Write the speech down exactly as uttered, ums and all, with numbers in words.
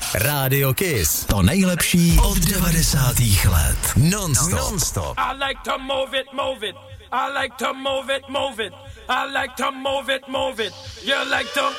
Rádio Kiss. To nejlepší od devadesátých let. Non-stop. Non-stop. I like to move it, move it. I like to move it, move it. I like to move it, move it. You like to